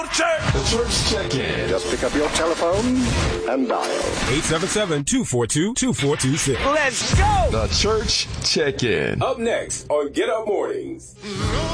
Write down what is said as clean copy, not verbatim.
The Church Check-In. Just pick up your telephone and dial 877-242-2426. Let's go! The Church Check-In. Up next on Get Up Mornings.